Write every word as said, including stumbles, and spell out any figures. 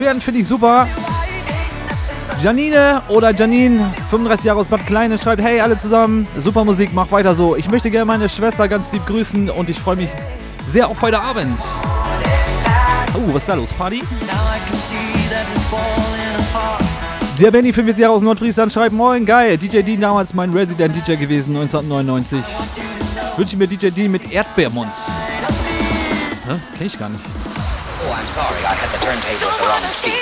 Finde ich super. Janine oder Janine, fünfunddreißig Jahre aus Bad Kleine, schreibt: Hey alle zusammen, super Musik, mach weiter so. Ich möchte gerne meine Schwester ganz lieb grüßen und ich freue mich sehr auf heute Abend. Oh, was ist da los? Party? Der Benny, fünfundvierzig Jahre aus Nordfriesland, schreibt: Moin, geil. D J Dean, damals mein Resident D J gewesen, neunzehnhundertneunundneunzig. Wünsche mir D J Dean mit Erdbeermund. Hä? Kenn ich gar nicht. Oh, I'm sorry, I had the turntable at the wrong speed.